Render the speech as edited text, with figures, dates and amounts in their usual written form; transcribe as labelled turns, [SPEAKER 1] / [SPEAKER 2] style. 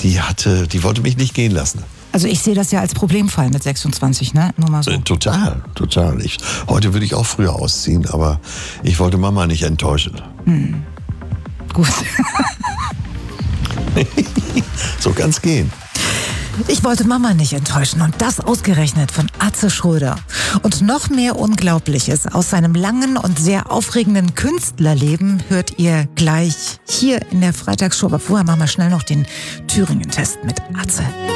[SPEAKER 1] die wollte mich nicht gehen lassen.
[SPEAKER 2] Also ich sehe das ja als Problemfall mit 26, ne? Nur mal so.
[SPEAKER 1] Total. Heute würde ich auch früher ausziehen, aber ich wollte Mama nicht enttäuschen.
[SPEAKER 2] Gut.
[SPEAKER 1] So kann's gehen.
[SPEAKER 2] Ich wollte Mama nicht enttäuschen und das ausgerechnet von Atze Schröder. Und noch mehr Unglaubliches aus seinem langen und sehr aufregenden Künstlerleben hört ihr gleich hier in der Freitagsshow. Aber vorher machen wir schnell noch den Thüringen-Test mit Atze.